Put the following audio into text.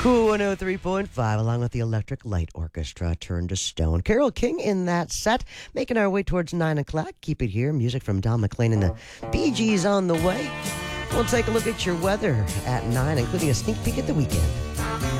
Cool 103.5, along with the Electric Light Orchestra, Turn to Stone. Carole King in that set, making our way towards 9 o'clock. Keep it here. Music from Don McLean and the Bee Gees on the way. We'll take a look at your weather at 9, including a sneak peek at the weekend.